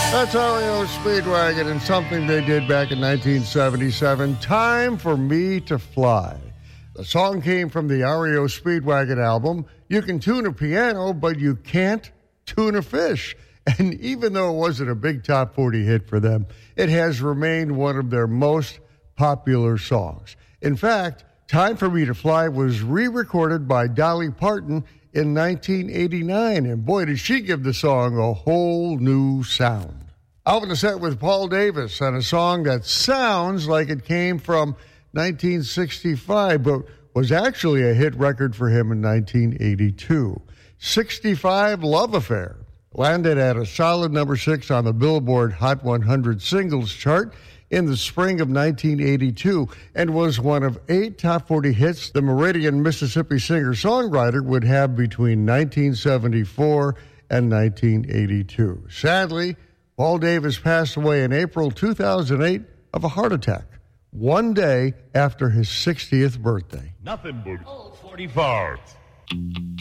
That's REO Speedwagon and something they did back in 1977, Time for Me to Fly. The song came from the REO Speedwagon album. You can tune a piano, but you can't tune a fish. And even though it wasn't a big top 40 hit for them, it has remained one of their most popular songs. In fact, Time for Me to Fly was re-recorded by Dolly Parton in 1989, and boy, did she give the song a whole new sound. Out in the set with Paul Davis on a song that sounds like it came from 1965, but was actually a hit record for him in 1982. 65 Love Affair landed at a solid number 6 on the Billboard Hot 100 singles chart in the spring of 1982 and was one of 8 top 40 hits the Meridian, Mississippi singer-songwriter would have between 1974 and 1982. Sadly, Paul Davis passed away in April 2008 of a heart attack, one day after his 60th birthday. Nothing but old 44.